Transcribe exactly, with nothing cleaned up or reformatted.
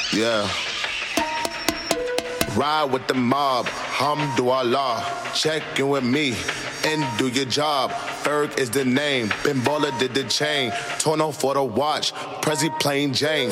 Yeah. Ride with the mob, Hamdulillah. Check in with me and do your job. Ferg is the name, Ben Baller did the chain. Torno for the watch, Prezi plain Jane.